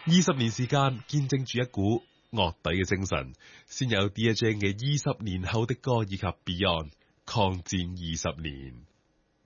20年時間見證住一股樂隊嘅精神，先有 Dear Jane 嘅20年後的歌以及 Beyond 抗戰20年。